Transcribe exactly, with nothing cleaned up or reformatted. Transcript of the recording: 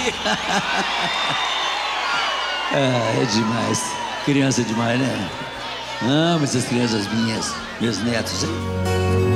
Ah, é demais. Criança é demais, né? Amo essas crianças minhas, meus netos, hein?